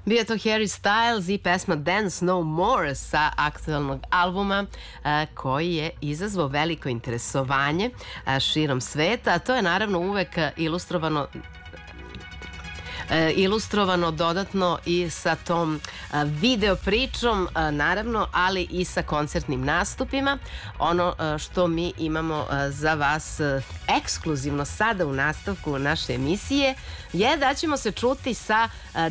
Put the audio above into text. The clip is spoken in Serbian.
Bio je to Harry Styles i pesma Dance No More sa aktualnog albuma koji je izazvao veliko interesovanje širom sveta, a to je naravno uvek ilustrovano dodatno i sa tom video pričom, naravno, ali i sa koncertnim nastupima. Ono što mi imamo za vas ekskluzivno sada u nastavku naše emisije je da ćemo se čuti sa